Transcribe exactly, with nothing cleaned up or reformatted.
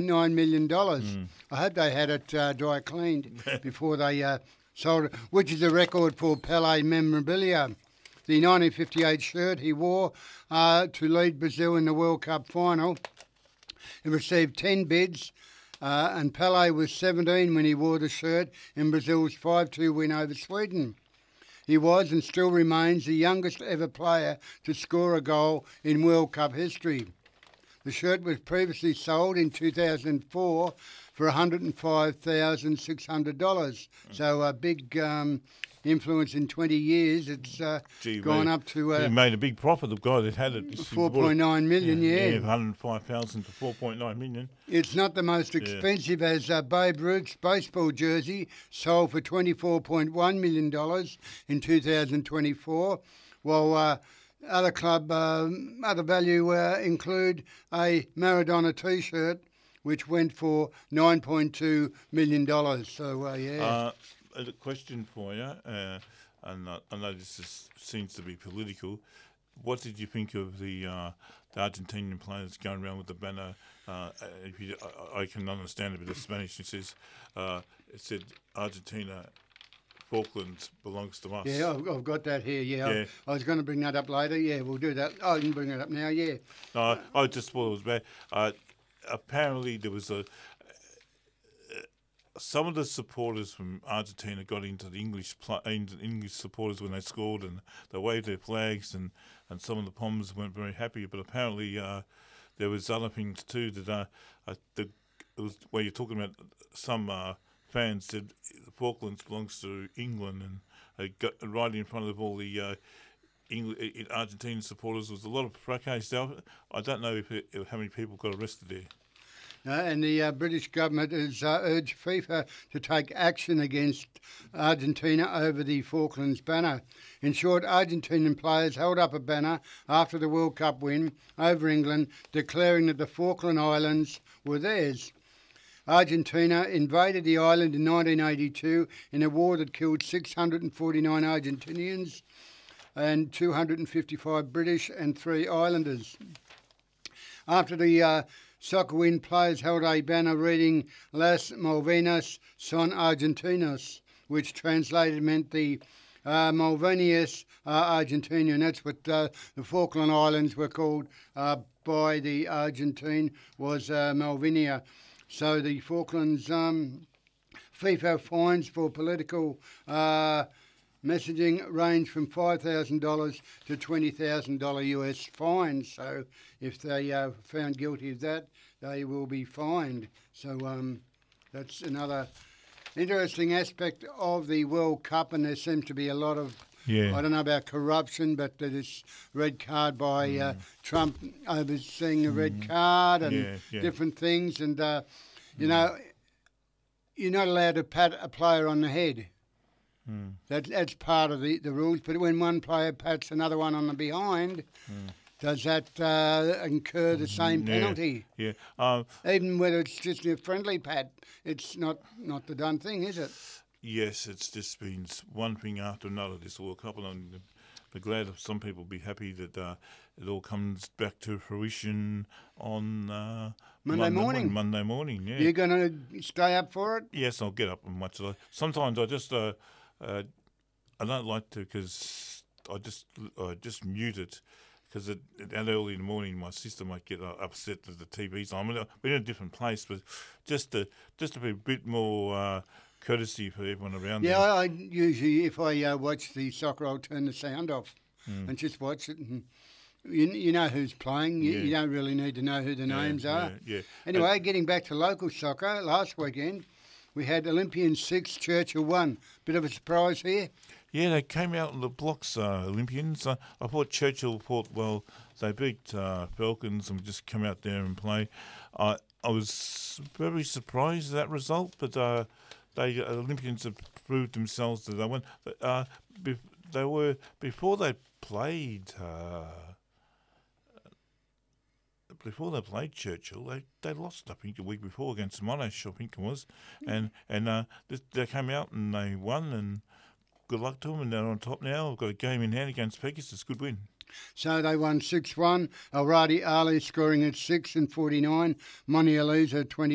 nine million dollars. Mm. I hope they had it uh, dry cleaned before they uh, sold it, which is a record for Pelé memorabilia. The nineteen fifty-eight shirt he wore uh, to lead Brazil in the World Cup final. It received ten bids, uh, and Pelé was seventeen when he wore the shirt in Brazil's five two win over Sweden. He was and still remains the youngest ever player to score a goal in World Cup history. The shirt was previously sold in two thousand four for one hundred five thousand six hundred dollars. So a big um, influence in twenty years. It's uh, Gee, gone mate, up to uh, he made a big profit. The guy that had it, four point nine million. Yeah, yeah, one hundred five thousand to four point nine million. It's not the most expensive, yeah. as uh, Babe Ruth's baseball jersey sold for twenty-four point one million dollars in two thousand twenty-four, while uh, other club um, other value uh, include a Maradona T-shirt, which went for nine point two million dollars. So uh, yeah. Uh, a question for you, uh, and uh, I know this is, seems to be political. What did you think of the uh, the Argentinian players going around with the banner? Uh, if you, I, I can understand a bit of Spanish. It says uh, it said Argentina, Falklands belongs to us. Yeah, I've, I've got that here. Yeah, yeah. I, I was going to bring that up later. Yeah, we'll do that. Oh, I can bring it up now. Yeah. No, I, I just thought it was bad. Uh, apparently, there was a. Some of the supporters from Argentina got into the English pl- English supporters when they scored, and they waved their flags, and, and some of the Poms weren't very happy. But apparently, uh, there was other things too that uh, uh, the it was where you're talking about some uh, fans said the Falklands belongs to England, and they got right in front of all the uh, Engl- Argentine supporters. There was a lot of fracas. I don't know if, it, if how many people got arrested there. Uh, and the uh, British government has uh, urged FIFA to take action against Argentina over the Falklands banner. In short, Argentinian players held up a banner after the World Cup win over England, declaring that the Falkland Islands were theirs. Argentina invaded the island in nineteen eighty-two in a war that killed six hundred forty-nine Argentinians and two hundred fifty-five British and three Islanders. After the uh, soccer win, players held a banner reading Las Malvinas son Argentinos, which translated meant the uh, Malvinas are Argentinian. That's what uh, the Falkland Islands were called uh, by the Argentine, was uh, Malvinia. So the Falklands um, FIFA fines for political uh, messaging range from five thousand dollars to twenty thousand dollars U S fines. So if they are uh, found guilty of that, they will be fined. So um, that's another interesting aspect of the World Cup, and there seems to be a lot of, yeah. I don't know about corruption, but this red card by mm. uh, Trump overseeing a red mm. card and yeah, yeah. different things. And, uh, you mm. know, you're not allowed to pat a player on the head. Mm. That, that's part of the, the rules. But when one player pats another one on the behind, mm. does that uh, incur the same penalty? Yeah. yeah. Um, Even whether it's just a friendly pat, it's not, not the done thing, is it? Yes, it's just been one thing after another, this World Cup, and I'm glad that some people will be happy that uh, it all comes back to fruition on uh, Monday, Monday morning. Monday morning, yeah. You're going to stay up for it? Yes, I'll get up and watch it. Sometimes I just, uh, uh, I don't like to because I just, I just mute it. Because at, at early in the morning, my sister might get uh, upset that the T V's on. I mean, we're in a different place, but just to just to be a bit more uh, courtesy for everyone around. Yeah, there. I, I usually, if I uh, watch the soccer, I'll turn the sound off mm. and just watch it. And you, you know who's playing. You, yeah. you don't really need to know who the yeah, names are. Yeah, yeah. Anyway, uh, getting back to local soccer, last weekend we had Olympians six, Churchill one. Bit of a surprise here. Yeah, they came out in the blocks, uh, Olympians. Uh, I thought Churchill thought, well, they beat uh, Falcons and just come out there and play. Uh, I was very surprised at that result, but uh, they uh, Olympians have proved themselves that they won. Uh, be- they were before they played. Uh, Before they played Churchill, they, they lost, I think, a week before against Monash, I think it was. And and uh, this, they came out and they won, and good luck to them, and they're on top now. We've got a game in hand against Pegasus. Good win. So they won six one. Alradi Ali scoring at six and forty-nine. Moni Aliza twenty.